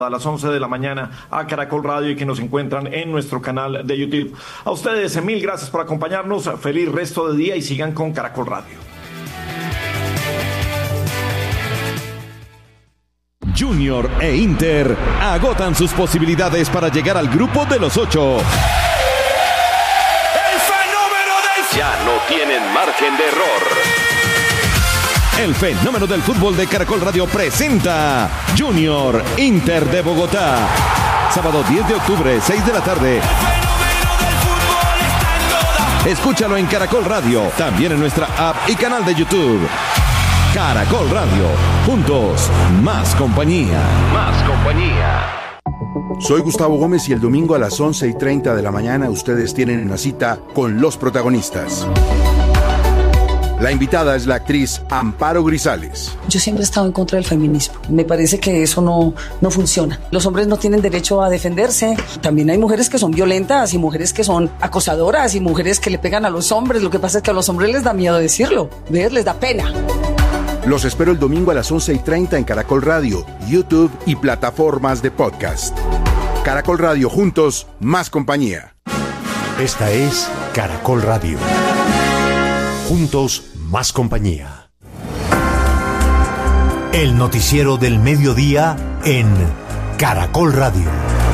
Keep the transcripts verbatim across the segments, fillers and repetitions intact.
A las once de la mañana a Caracol Radio y que nos encuentran en nuestro canal de YouTube. A ustedes, mil gracias por acompañarnos. Feliz resto de día y sigan con Caracol Radio. Junior e Inter agotan sus posibilidades para llegar al grupo de los ocho. ¡El fenómeno del... Ya no tienen margen de error. El fenómeno del fútbol de Caracol Radio presenta Junior Inter de Bogotá. Sábado diez de octubre, seis de la tarde. El fenómeno del fútbol está en todas. Escúchalo en Caracol Radio, también en nuestra app y canal de YouTube. Caracol Radio, juntos, más compañía. Más compañía. Soy Gustavo Gómez y el domingo a las once y treinta de la mañana ustedes tienen una cita con los protagonistas. La invitada es la actriz Amparo Grisales. Yo siempre he estado en contra del feminismo. Me parece que eso no, no funciona. Los hombres no tienen derecho a defenderse. También hay mujeres que son violentas y mujeres que son acosadoras y mujeres que le pegan a los hombres. Lo que pasa es que a los hombres les da miedo decirlo. ¿Ves? Les da pena. Los espero el domingo a las once y treinta en Caracol Radio, YouTube y plataformas de podcast. Caracol Radio, juntos, más compañía. Esta es Caracol Radio. Juntos, más compañía. El noticiero del mediodía en Caracol Radio.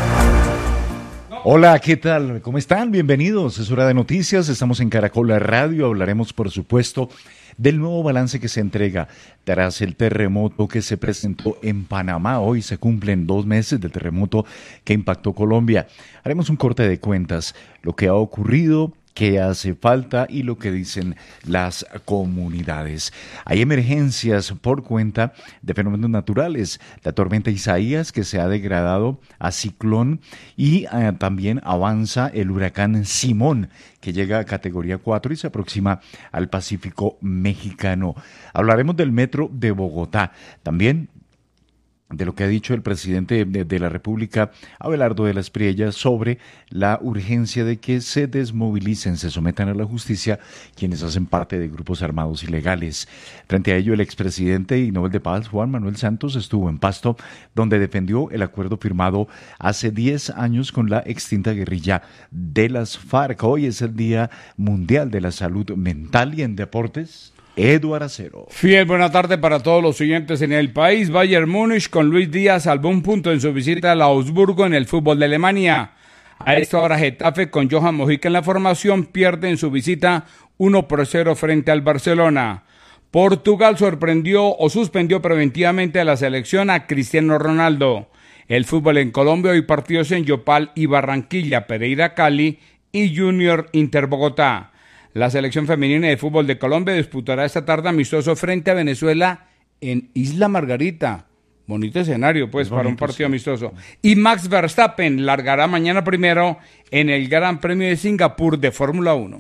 Hola, ¿qué tal? ¿Cómo están? Bienvenidos. Es hora de noticias. Estamos en Caracol Radio. Hablaremos, por supuesto, del nuevo balance que se entrega tras el terremoto que se presentó en Panamá. Hoy se cumplen dos meses del terremoto que impactó Colombia. Haremos un corte de cuentas, lo que ha ocurrido, qué hace falta y lo que dicen las comunidades. Hay emergencias por cuenta de fenómenos naturales. La tormenta Isaías, que se ha degradado a ciclón, y eh, también avanza el huracán Simón, que llega a categoría cuatro y se aproxima al Pacífico mexicano. Hablaremos del metro de Bogotá. También de lo que ha dicho el presidente de, de la República, Abelardo de las Priellas, sobre la urgencia de que se desmovilicen, se sometan a la justicia quienes hacen parte de grupos armados ilegales. Frente a ello, el expresidente y Nobel de Paz, Juan Manuel Santos, estuvo en Pasto, donde defendió el acuerdo firmado hace diez años con la extinta guerrilla de las FARC. Hoy es el Día Mundial de la Salud Mental. Y en deportes, Eduardo Acero. Fiel, buena tarde para todos los siguientes en el país. Bayern Múnich con Luis Díaz salvó un punto en su visita al Augsburgo en el fútbol de Alemania. A esta hora Getafe con Johan Mojica en la formación pierde en su visita uno por cero frente al Barcelona. Portugal sorprendió o suspendió preventivamente a la selección a Cristiano Ronaldo. El fútbol en Colombia, hoy partidos en Yopal y Barranquilla, Pereira Cali y Junior Inter Bogotá. La selección femenina de fútbol de Colombia disputará esta tarde amistoso frente a Venezuela en Isla Margarita. Bonito escenario, pues, bonito, para un partido sí. amistoso. Y Max Verstappen largará mañana primero en el Gran Premio de Singapur de Fórmula uno.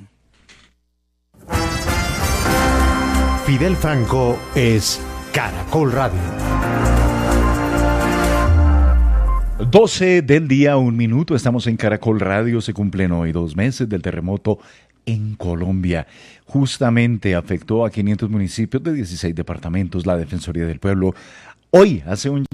Fidel Franco es Caracol Radio. doce del día, un minuto. Estamos en Caracol Radio. Se cumplen hoy dos meses del terremoto en Colombia. Justamente afectó a quinientos municipios de dieciséis departamentos. La Defensoría del Pueblo hoy hace un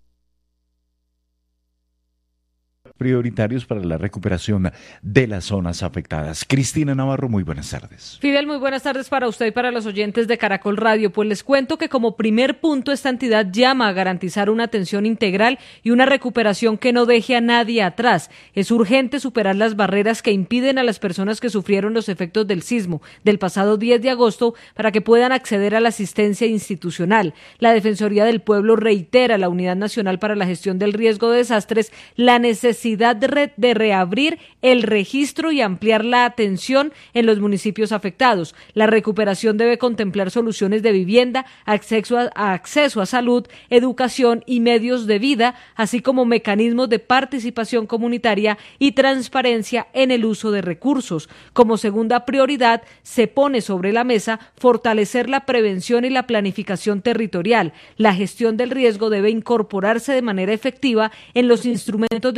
prioritarios para la recuperación de las zonas afectadas. Cristina Navarro, muy buenas tardes. Fidel, muy buenas tardes para usted y para los oyentes de Caracol Radio. Pues les cuento que como primer punto esta entidad llama a garantizar una atención integral y una recuperación que no deje a nadie atrás. Es urgente superar las barreras que impiden a las personas que sufrieron los efectos del sismo del pasado diez de agosto para que puedan acceder a la asistencia institucional. La Defensoría del Pueblo reitera a la Unidad Nacional para la Gestión del Riesgo de Desastres la necesidad De, re, de reabrir el registro y ampliar la atención en los municipios afectados. La recuperación debe contemplar soluciones de vivienda, acceso a, a acceso a salud, educación y medios de vida, así como mecanismos de participación comunitaria y transparencia en el uso de recursos. Como segunda prioridad, se pone sobre la mesa fortalecer la prevención y la planificación territorial. La gestión del riesgo debe incorporarse de manera efectiva en los instrumentos de ordenamiento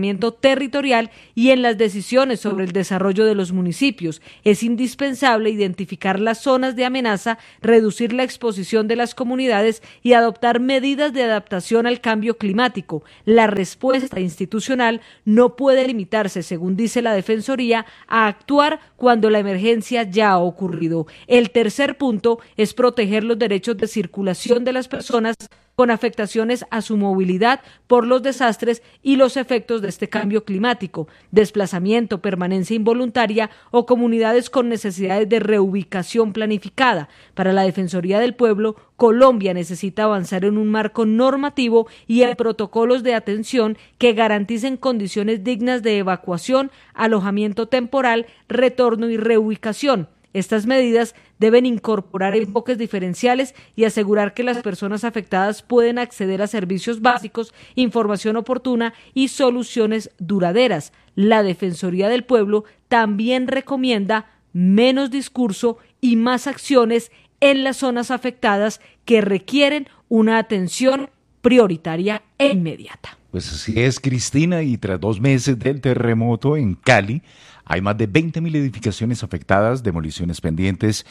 ordenamiento territorial y en las decisiones sobre el desarrollo de los municipios. Es indispensable identificar las zonas de amenaza, reducir la exposición de las comunidades y adoptar medidas de adaptación al cambio climático. La respuesta institucional no puede limitarse, según dice la Defensoría, a actuar cuando la emergencia ya ha ocurrido. El tercer punto es proteger los derechos de circulación de las personas con afectaciones a su movilidad por los desastres y los efectos de este cambio climático, desplazamiento, permanencia involuntaria o comunidades con necesidades de reubicación planificada. Para la Defensoría del Pueblo, Colombia necesita avanzar en un marco normativo y en protocolos de atención que garanticen condiciones dignas de evacuación, alojamiento temporal, retorno y reubicación. Estas medidas deben incorporar enfoques diferenciales y asegurar que las personas afectadas pueden acceder a servicios básicos, información oportuna y soluciones duraderas. La Defensoría del Pueblo también recomienda menos discurso y más acciones en las zonas afectadas que requieren una atención prioritaria e inmediata. Pues así es, Cristina, y tras dos meses del terremoto en Cali, hay más de veinte mil edificaciones afectadas, demoliciones pendientes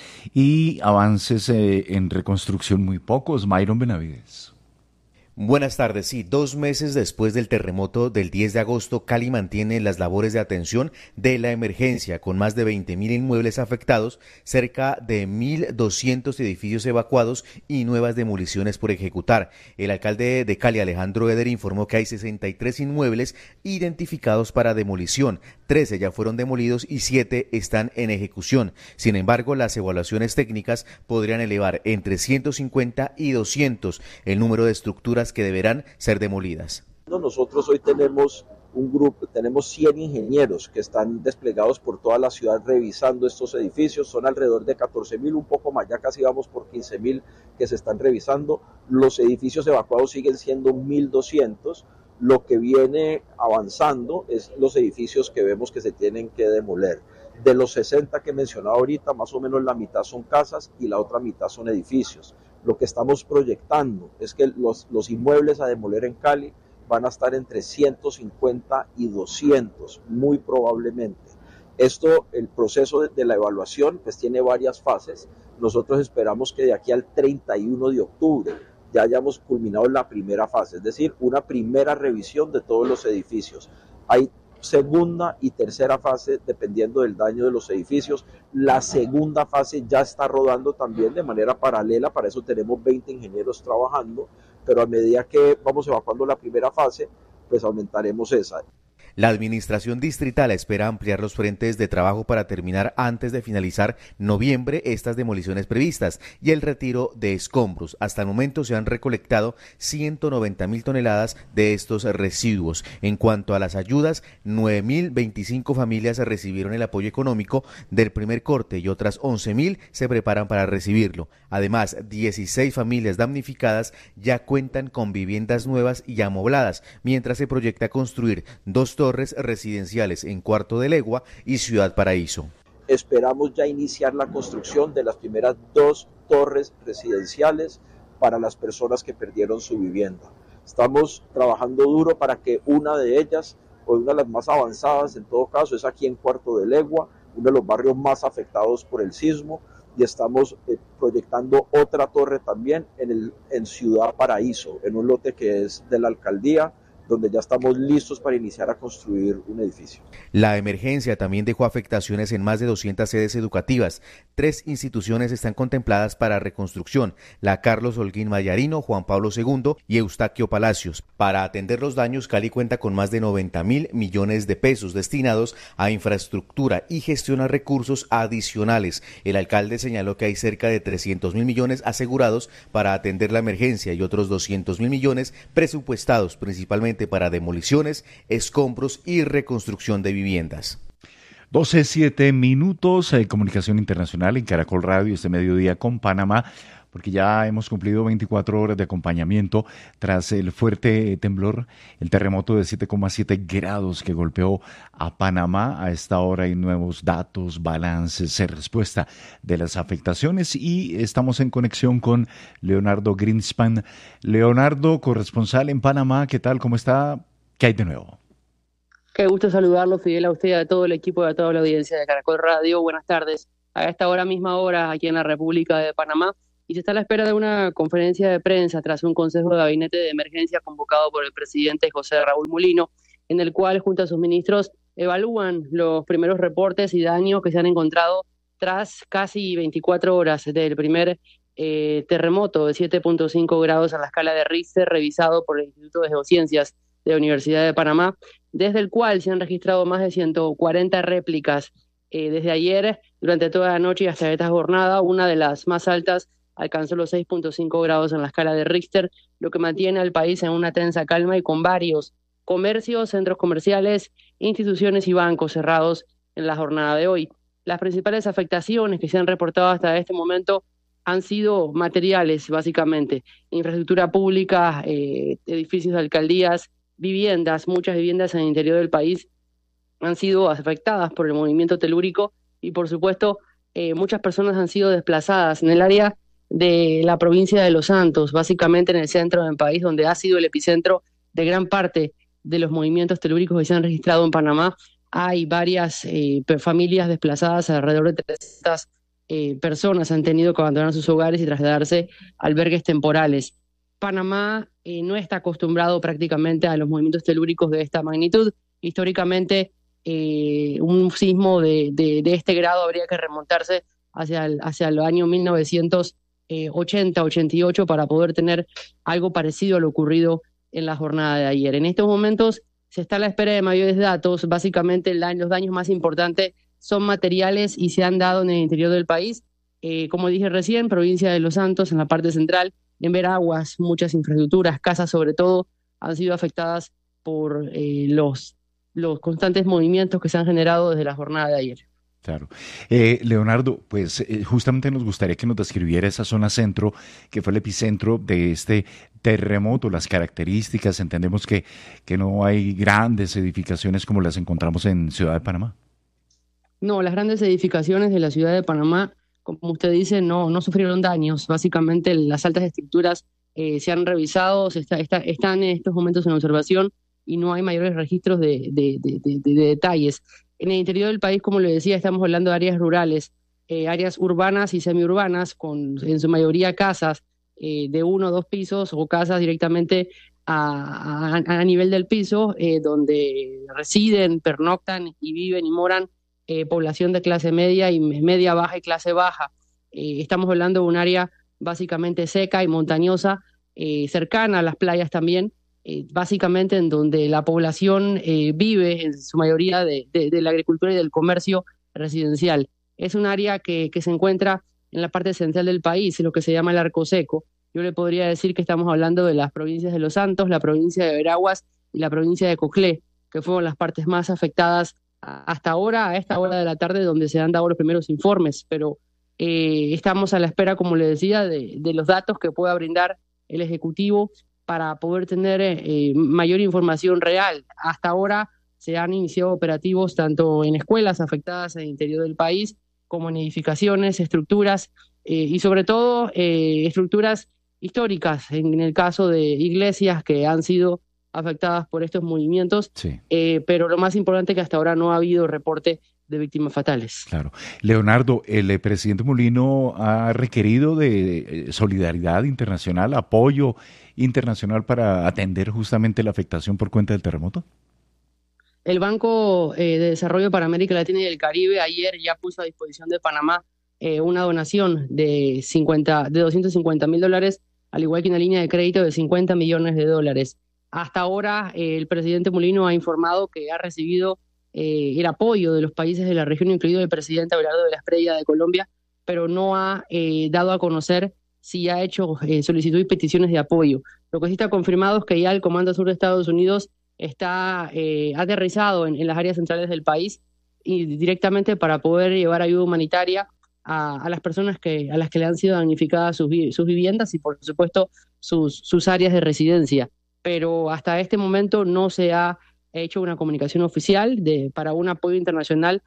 y avances eh, en reconstrucción muy pocos. Myron Benavides. Buenas tardes. Sí, dos meses después del terremoto del diez de agosto, Cali mantiene las labores de atención de la emergencia, con más de veinte mil inmuebles afectados, cerca de mil doscientos edificios evacuados y nuevas demoliciones por ejecutar. El alcalde de Cali, Alejandro Eder, informó que hay sesenta y tres inmuebles identificados para demolición, trece ya fueron demolidos y siete están en ejecución. Sin embargo, las evaluaciones técnicas podrían elevar entre ciento cincuenta y doscientos el número de estructuras que deberán ser demolidas. Nosotros hoy tenemos un grupo, tenemos cien ingenieros que están desplegados por toda la ciudad revisando estos edificios. Son alrededor de catorce mil, un poco más, ya casi vamos por quince mil que se están revisando. Los edificios evacuados siguen siendo mil doscientos. Lo que viene avanzando es los edificios que vemos que se tienen que demoler. De los sesenta que mencionaba ahorita, más o menos la mitad son casas y la otra mitad son edificios. Lo que estamos proyectando es que los, los inmuebles a demoler en Cali van a estar entre ciento cincuenta y doscientos, muy probablemente. Esto, el proceso de, de la evaluación, pues tiene varias fases. Nosotros esperamos que de aquí al treinta y uno de octubre ya hayamos culminado la primera fase, es decir, una primera revisión de todos los edificios. Hay segunda y tercera fase dependiendo del daño de los edificios. La segunda fase ya está rodando también de manera paralela, para eso tenemos veinte ingenieros trabajando, pero a medida que vamos evacuando la primera fase, pues aumentaremos esa. La administración distrital espera ampliar los frentes de trabajo para terminar antes de finalizar noviembre estas demoliciones previstas y el retiro de escombros. Hasta el momento se han recolectado ciento noventa mil toneladas de estos residuos. En cuanto a las ayudas, nueve mil veinticinco familias recibieron el apoyo económico del primer corte y otras once mil se preparan para recibirlo. Además, dieciséis familias damnificadas ya cuentan con viviendas nuevas y amobladas, mientras se proyecta construir dos torres residenciales en Cuarto de Legua y Ciudad Paraíso. Esperamos ya iniciar la construcción de las primeras dos torres residenciales para las personas que perdieron su vivienda. Estamos trabajando duro para que una de ellas, o una de las más avanzadas en todo caso, es aquí en Cuarto de Legua, uno de los barrios más afectados por el sismo, y estamos eh, proyectando otra torre también en, el, en Ciudad Paraíso, en un lote que es de la alcaldía, donde ya estamos listos para iniciar a construir un edificio. La emergencia también dejó afectaciones en más de doscientas sedes educativas. Tres instituciones están contempladas para reconstrucción: la Carlos Holguín Mayarino, Juan Pablo segundo y Eustaquio Palacios. Para atender los daños, Cali cuenta con más de noventa mil millones de pesos destinados a infraestructura y gestiona recursos adicionales. El alcalde señaló que hay cerca de trescientos mil millones asegurados para atender la emergencia y otros doscientos mil millones presupuestados principalmente para demoliciones, escombros y reconstrucción de viviendas. doce siete minutos, eh, comunicación internacional en Caracol Radio este mediodía con Panamá, porque ya hemos cumplido veinticuatro horas de acompañamiento tras el fuerte temblor, el terremoto de siete coma siete grados que golpeó a Panamá. A esta hora hay nuevos datos, balances, respuesta de las afectaciones y estamos en conexión con Leonardo Greenspan. Leonardo, corresponsal en Panamá, ¿qué tal? ¿Cómo está? ¿Qué hay de nuevo? Qué gusto saludarlo, Fidel, a usted y a todo el equipo y a toda la audiencia de Caracol Radio. Buenas tardes. A esta hora, misma hora, aquí en la República de Panamá, y se está a la espera de una conferencia de prensa tras un consejo de gabinete de emergencia convocado por el presidente José Raúl Mulino, en el cual, junto a sus ministros, evalúan los primeros reportes y daños que se han encontrado tras casi veinticuatro horas del primer eh, terremoto de siete punto cinco grados a la escala de Richter, revisado por el Instituto de Geociencias de la Universidad de Panamá, desde el cual se han registrado más de ciento cuarenta réplicas eh, desde ayer, durante toda la noche y hasta esta jornada. Una de las más altas alcanzó los seis punto cinco grados en la escala de Richter, lo que mantiene al país en una tensa calma y con varios comercios, centros comerciales, instituciones y bancos cerrados en la jornada de hoy. Las principales afectaciones que se han reportado hasta este momento han sido materiales, básicamente: infraestructura pública, eh, edificios de alcaldías, viviendas. Muchas viviendas en el interior del país han sido afectadas por el movimiento telúrico y, por supuesto, eh, muchas personas han sido desplazadas en el área de la provincia de Los Santos, básicamente en el centro del país, donde ha sido el epicentro de gran parte de los movimientos telúricos que se han registrado en Panamá. Hay varias eh, familias desplazadas, alrededor de trescientas eh, personas han tenido que abandonar sus hogares y trasladarse a albergues temporales. Panamá eh, no está acostumbrado prácticamente a los movimientos telúricos de esta magnitud. Históricamente, eh, un sismo de, de, de este grado habría que remontarse hacia el, hacia el año mil novecientos ochenta, ochenta y ocho para poder tener algo parecido a lo ocurrido en la jornada de ayer. En estos momentos se está a la espera de mayores datos. Básicamente el daño, los daños más importantes son materiales y se han dado en el interior del país. Eh, como dije recién, provincia de Los Santos, en la parte central, en Veraguas, muchas infraestructuras, casas sobre todo, han sido afectadas por eh, los, los constantes movimientos que se han generado desde la jornada de ayer. Claro. Eh, Leonardo, pues eh, justamente nos gustaría que nos describiera esa zona centro, que fue el epicentro de este terremoto, las características. Entendemos que, que no hay grandes edificaciones como las encontramos en Ciudad de Panamá. No, las grandes edificaciones de la Ciudad de Panamá, como usted dice, no, no sufrieron daños. Básicamente las altas estructuras eh, se han revisado, se está, está, están en estos momentos en observación y no hay mayores registros de, de, de, de, de, de detalles. En el interior del país, como le decía, estamos hablando de áreas rurales, eh, áreas urbanas y semiurbanas, con en su mayoría casas eh, de uno o dos pisos o casas directamente a, a, a nivel del piso, eh, donde residen, pernoctan y viven y moran eh, población de clase media y media baja y clase baja. Eh, estamos hablando de un área básicamente seca y montañosa, eh, cercana a las playas también, Eh, básicamente en donde la población eh, vive en su mayoría de, de, de la agricultura y del comercio residencial. Es un área que, que se encuentra en la parte central del país, lo que se llama el Arco Seco. Yo le podría decir que estamos hablando de las provincias de Los Santos, la provincia de Veraguas y la provincia de Coclé, que fueron las partes más afectadas hasta ahora, a esta hora de la tarde, donde se han dado los primeros informes, pero eh, estamos a la espera, como le decía, de, de los datos que pueda brindar el Ejecutivo para poder tener eh, mayor información real. Hasta ahora se han iniciado operativos tanto en escuelas afectadas en el interior del país, como en edificaciones, estructuras, eh, y sobre todo eh, estructuras históricas, en el caso de iglesias que han sido afectadas por estos movimientos, sí. eh, pero lo más importante es que hasta ahora no ha habido reporte de víctimas fatales. Claro. Leonardo, el eh, presidente Mulino ha requerido de eh, solidaridad internacional, apoyo internacional para atender justamente la afectación por cuenta del terremoto. El Banco eh, de Desarrollo para América Latina y el Caribe ayer ya puso a disposición de Panamá eh, una donación de, cincuenta, de doscientos cincuenta mil dólares, al igual que una línea de crédito de cincuenta millones de dólares. Hasta ahora eh, el presidente Mulino ha informado que ha recibido Eh, el apoyo de los países de la región, incluido el presidente Abelardo de la Espriella de Colombia, pero no ha eh, dado a conocer si ha hecho eh, solicitud y peticiones de apoyo. Lo que sí está confirmado es que ya el Comando Sur de Estados Unidos está eh, aterrizado en, en las áreas centrales del país y directamente para poder llevar ayuda humanitaria a, a las personas que a las que le han sido damnificadas sus, sus viviendas y, por supuesto, sus, sus áreas de residencia. Pero hasta este momento no se ha hecho una comunicación oficial de, para un apoyo internacional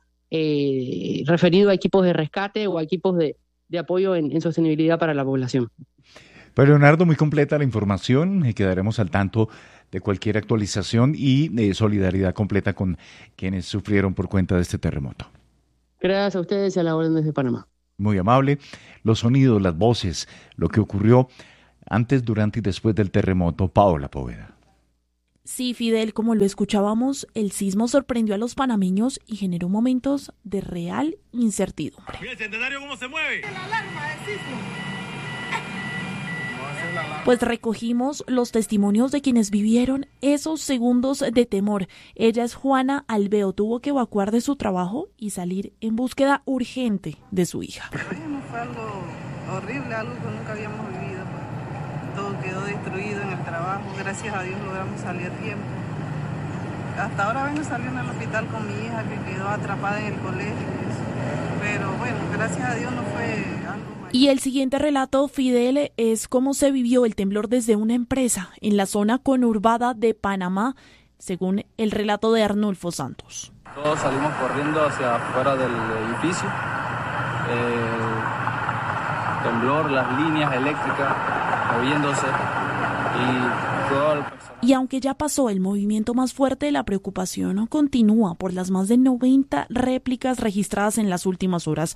eh, referido a equipos de rescate o a equipos de, de apoyo en, en sostenibilidad para la población. Pues Leonardo, muy completa la información y quedaremos al tanto de cualquier actualización y eh, solidaridad completa con quienes sufrieron por cuenta de este terremoto. Gracias a ustedes y a la orden desde Panamá. Muy amable. Los sonidos, las voces, lo que ocurrió antes, durante y después del terremoto. Paola Poveda. Sí, Fidel, como lo escuchábamos, el sismo sorprendió a los panameños y generó momentos de real incertidumbre. Mira el centenario cómo se mueve. La alarma del sismo. Pues recogimos los testimonios de quienes vivieron esos segundos de temor. Ella es Juana Alveo, tuvo que evacuar de su trabajo y salir en búsqueda urgente de su hija. Bueno, fue algo horrible, algo que nunca habíamos vivido. Pues. Todo quedó destruido en el trabajo, gracias a Dios logramos salir a tiempo. Hasta ahora vengo saliendo al hospital con mi hija que quedó atrapada en el colegio. Pero bueno, gracias a Dios no fue algo. Y el siguiente relato, Fidel, es cómo se vivió el temblor desde una empresa en la zona conurbada de Panamá, según el relato de Arnulfo Santos. Todos salimos corriendo hacia afuera del edificio. El temblor, las líneas eléctricas moviéndose y todo el personal. Y aunque ya pasó el movimiento más fuerte, la preocupación continúa por las más de noventa réplicas registradas en las últimas horas.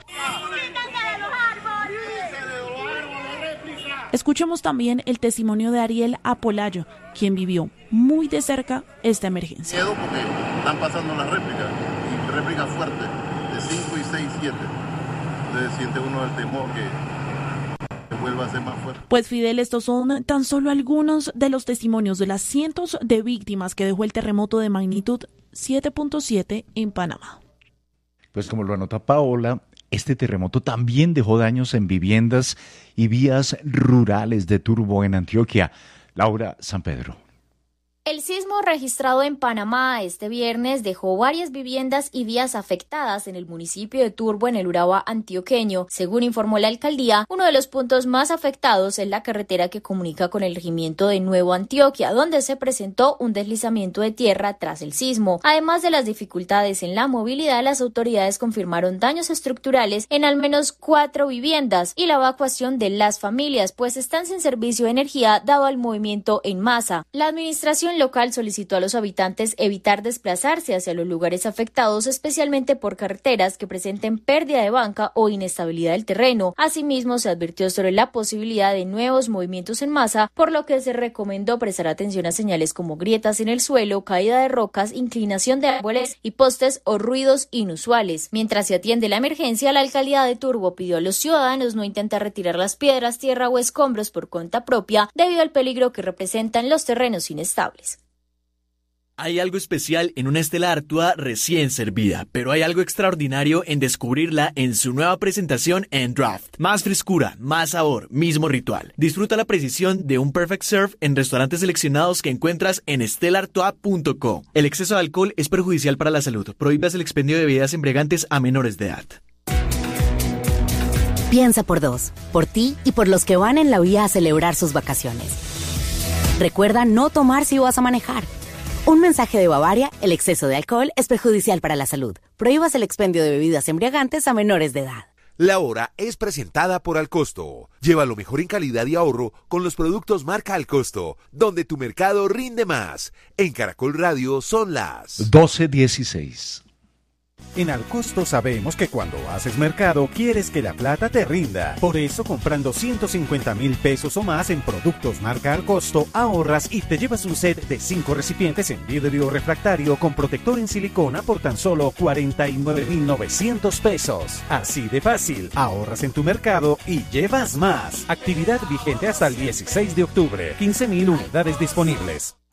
Escuchemos también el testimonio de Ariel Apolayo, quien vivió muy de cerca esta emergencia. Miedo porque están pasando las réplicas, y réplicas fuertes, de cinco y seis, siete. Entonces siente uno el temor que, que vuelva a ser más fuerte. Pues Fidel, estos son tan solo algunos de los testimonios de las cientos de víctimas que dejó el terremoto de magnitud siete punto siete en Panamá. Pues como lo anota Paola, este terremoto también dejó daños en viviendas y vías rurales de Turbo en Antioquia. Laura San Pedro. El sismo registrado en Panamá este viernes dejó varias viviendas y vías afectadas en el municipio de Turbo, en el Urabá antioqueño. Según informó la alcaldía, uno de los puntos más afectados es la carretera que comunica con el regimiento de Nuevo Antioquia, donde se presentó un deslizamiento de tierra tras el sismo. Además de las dificultades en la movilidad, las autoridades confirmaron daños estructurales en al menos cuatro viviendas y la evacuación de las familias, pues están sin servicio de energía dado al movimiento en masa. La administración local solicitó a los habitantes evitar desplazarse hacia los lugares afectados, especialmente por carreteras que presenten pérdida de banca o inestabilidad del terreno. Asimismo, se advirtió sobre la posibilidad de nuevos movimientos en masa, por lo que se recomendó prestar atención a señales como grietas en el suelo, caída de rocas, inclinación de árboles y postes o ruidos inusuales. Mientras se atiende la emergencia, la alcaldía de Turbo pidió a los ciudadanos no intentar retirar las piedras, tierra o escombros por cuenta propia debido al peligro que representan los terrenos inestables. Hay algo especial en una Stella Artois recién servida, pero hay algo extraordinario en descubrirla en su nueva presentación en Draft. Más frescura, más sabor, mismo ritual. Disfruta la precisión de un Perfect Serve en restaurantes seleccionados que encuentras en stella artois punto co. El exceso de alcohol es perjudicial para la salud. Prohíbas el expendio de bebidas embriagantes a menores de edad. Piensa por dos, por ti y por los que van en la vía a celebrar sus vacaciones. Recuerda no tomar si vas a manejar. Un mensaje de Bavaria: el exceso de alcohol es perjudicial para la salud. Prohíbas el expendio de bebidas embriagantes a menores de edad. La hora es presentada por Alcosto. Lleva lo mejor en calidad y ahorro con los productos marca Alcosto, donde tu mercado rinde más. En Caracol Radio son las doce dieciséis. En Alcosto sabemos que cuando haces mercado quieres que la plata te rinda. Por eso, comprando ciento cincuenta mil pesos o más en productos marca Alcosto, ahorras y te llevas un set de cinco recipientes en vidrio refractario con protector en silicona por tan solo cuarenta y nueve mil novecientos pesos. Así de fácil, ahorras en tu mercado y llevas más. Actividad vigente hasta el dieciséis de octubre. quince mil unidades disponibles.